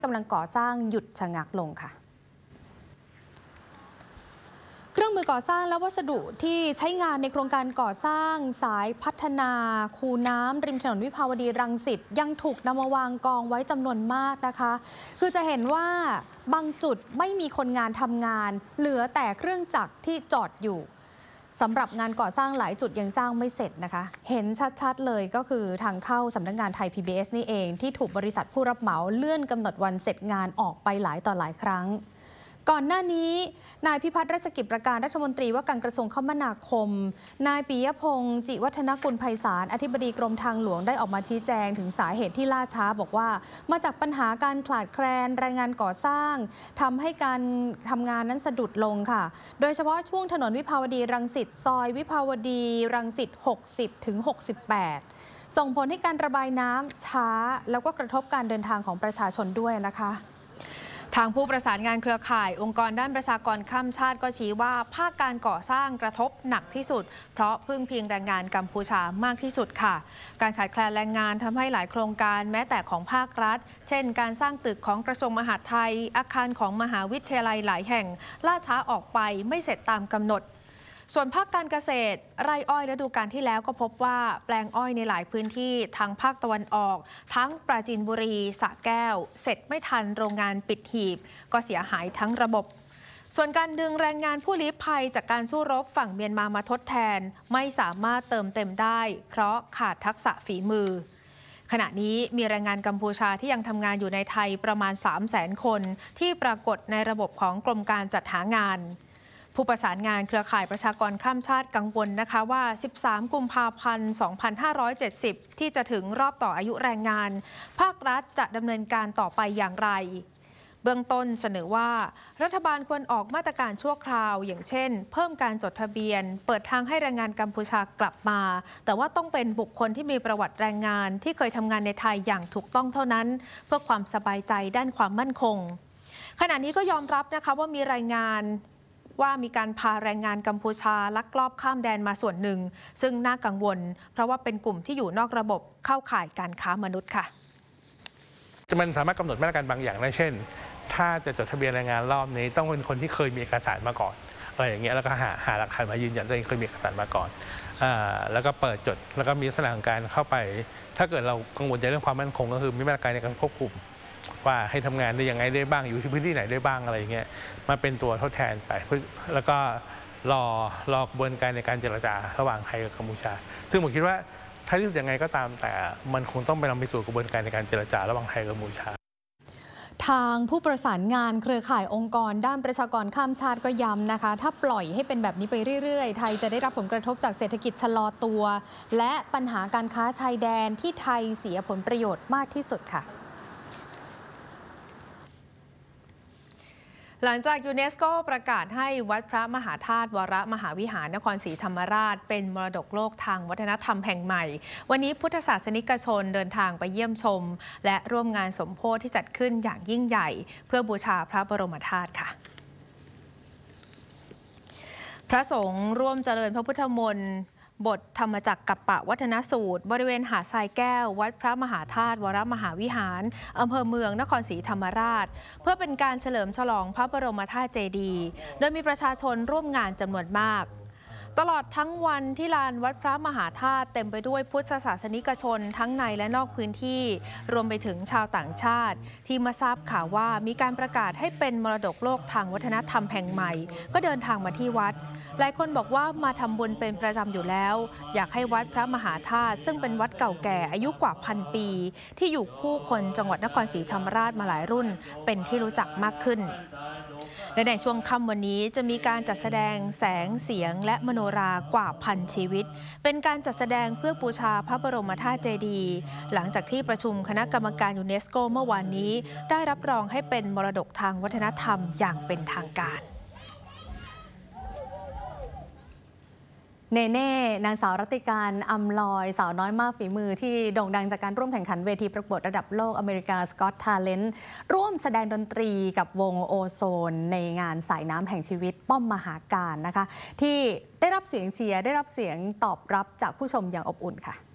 กำลังก่อสร้างหยุดชะงักลงค่ะเครื่องมือก่อสร้างและวัสดุที่ใช้งานในโครงการก่อสร้างสายพัฒนาคูน้ำริมถนนวิภาวดีรังสิตยังถูกนำมาวางกองไว้จำนวนมากนะคะคือจะเห็นว่าบางจุดไม่มีคนงานทำงานเหลือแต่เครื่องจักรที่จอดอยู่สำหรับงานก่อสร้างหลายจุดยังสร้างไม่เสร็จนะคะเห็นชัดๆเลยก็คือทางเข้าสำนักงานไทย PBS นี่เองที่ถูกบริษัทผู้รับเหมาเลื่อนกำหนดวันเสร็จงานออกไปหลายต่อหลายครั้งก่อนหน้านี้นายพิพัฒน์รัชกิจประการรัฐมนตรีว่าการกระทรวงคมนาคมนายปิยพงษ์จิวัฒนกุลไพศาลอธิบดีกรมทางหลวงได้ออกมาชี้แจงถึงสาเหตุที่ล่าช้าบอกว่ามาจากปัญหาการขาดแคลนแรงงานก่อสร้างทำให้การทำงานนั้นสะดุดลงค่ะโดยเฉพาะช่วงถนนวิภาวดีรังสิตซอยวิภาวดีรังสิต60 ถึง 68ส่งผลให้การระบายน้ำช้าแล้วก็กระทบการเดินทางของประชาชนด้วยนะคะทางผู้ประสานงานเครือข่ายองค์กรด้านประชากรข้ามชาติก็ชี้ว่าภาคการก่อสร้างกระทบหนักที่สุดเพราะพึ่งพิงแรงงานกัมพูชามากที่สุดค่ะการขาดแคลนแรงงานทำให้หลายโครงการแม้แต่ของภาครัฐเช่นการสร้างตึกของกระทรวงมหาดไทยอาคารของมหาวิทยาลัยหลายแห่งล่าช้าออกไปไม่เสร็จตามกำหนดส่วนภาคการเกษตรไร่อ้อยฤดูกาลที่แล้วก็พบว่าแปลงอ้อยในหลายพื้นที่ทางภาคตะวันออกทั้งปราจีนบุรีสระแก้วเสร็จไม่ทันโรงงานปิดหีบก็เสียหายทั้งระบบส่วนการดึงแรงงานผู้ลี้ภัยจากการสู้รบฝั่งเมียนมามาทดแทนไม่สามารถเติมเต็มได้เพราะขาดทักษะฝีมือขณะนี้มีแรงงานกัมพูชาที่ยังทำงานอยู่ในไทยประมาณ 300,000 คนที่ปรากฏในระบบของกรมการจัดหางานผู้ประสานงานเครือข่ายประชากรข้ามชาติกังวลนะคะว่า13 กุมภาพันธ์ 2570 ที่จะถึงรอบต่ออายุแรงงานภาครัฐจะดำเนินการต่อไปอย่างไรเบื้องต้นเสนอว่ารัฐบาลควรออกมาตรการชั่วคราวอย่างเช่นเพิ่มการจดทะเบียนเปิดทางให้แรงงานกัมพูชากลับมาแต่ว่าต้องเป็นบุคคลที่มีประวัติแรงงานที่เคยทำงานในไทยอย่างถูกต้องเท่านั้นเพื่อความสบายใจด้านความมั่นคงขณะนี้ก็ยอมรับนะคะว่ามีรายงานว่ามีการพาแรงงานกัมพูชาลักลอบข้ามแดนมาส่วนหนึ่งซึ่งน่ากังวลเพราะว่าเป็นกลุ่มที่อยู่นอกระบบเข้าข่ายการค้ามนุษย์ค่ะมันสามารถกำหนดมาตรการบางอย่างได้เช่นถ้าจะจดทะเบียนแรงงานรอบนี้ต้องเป็นคนที่เคยมีเอกสารมาก่อนอะไรอย่างเงี้ยแล้วก็หาหลักฐานมายืนยันว่าเคยมีเอกสารมาก่อนแล้วก็เปิดจดแล้วก็มีลักษณะของการเข้าไปถ้าเกิดเรากังวลใจเรื่องความมั่นคงก็คือมีมาตรการในการควบคุมว่าให้ทำงานได้ยังไงได้บ้างอยู่ที่พื้นที่ไหนได้บ้างอะไรอย่างเงี้ยมาเป็นตัวทดแทนไปแล้วก็รอกระบวนการในการเจรจาระหว่างไทยกับกัมพูชาซึ่งผมคิดว่าถ้าที่สุดยังไงก็ตามแต่มันคงต้องไปนำไปสู่กระบวนการในการเจรจาระหว่างไทยกับกัมพูชาทางผู้ประสานงานเครือข่ายองค์กรด้านประชากรข้ามชาติก็ย้ำนะคะถ้าปล่อยให้เป็นแบบนี้ไปเรื่อยๆไทยจะได้รับผลกระทบจากเศรษฐกิจชะลอตัวและปัญหาการค้าชายแดนที่ไทยเสียผลประโยชน์มากที่สุดค่ะหลังจากยูเนสโกประกาศให้วัดพระมหาธาตุวรมหาวิหารนครศรีธรรมราชเป็นมรดกโลกทางวัฒนธรรมแห่งใหม่วันนี้พุทธศาสนิกชนเดินทางไปเยี่ยมชมและร่วมงานสมโภชที่จัดขึ้นอย่างยิ่งใหญ่เพื่อบูชาพระบรมธาตุค่ะพระสงฆ์ร่วมเจริญพระพุทธมนต์บทธรรมจักรกัปปะวัฒนสูตรบริเวณหาดทรายแก้ววัดพระมหาธาตุวรมหาวิหารอำเภอเมืองนครศรีธรรมราชเพื่อเป็นการเฉลิมฉลองพระบรมธาตุเจดีย์โดยมีประชาชนร่วมงานจำนวนมากตลอดทั้งวันที่ลานวัดพระมหาธาตุเต็มไปด้วยพุทธศาสนิกชนทั้งในและนอกพื้นที่รวมไปถึงชาวต่างชาติที่มาทราบข่าวว่ามีการประกาศให้เป็นมรดกโลกทางวัฒนธรรมแห่งใหม่ก็เดินทางมาที่วัดหลายคนบอกว่ามาทำบุญเป็นประจำอยู่แล้วอยากให้วัดพระมหาธาตุซึ่งเป็นวัดเก่าแก่อายุกว่า1,000 ปีที่อยู่คู่คนจังหวัดนครศรีธรรมราชมาหลายรุ่นเป็นที่รู้จักมากขึ้นและในช่วงค่ำวันนี้จะมีการจัดแสดงแสงเสียงและมโนรากว่า1,000 ชีวิตเป็นการจัดแสดงเพื่อบูชาพระบรมธาตุเจดีย์หลังจากที่ประชุมคณะกรรมการยูเนสโกเมื่อวานนี้ได้รับรองให้เป็นมรดกทางวัฒนธรรมอย่างเป็นทางการเนเน่นางสาวรัติการอำลอยสาวน้อยมากฝีมือที่โด่งดังจากการร่วมแข่งขันเวทีประกวดระดับโลกอเมริกาสกอตทาเลนต์ร่วมแสดงดนตรีกับวงโอโซนในงานสายน้ำแห่งชีวิตป้อมมหาการนะคะที่ได้รับเสียงเชียร์ได้รับเสียงตอบรับจากผู้ชมอย่างอบอุ่นค่ะ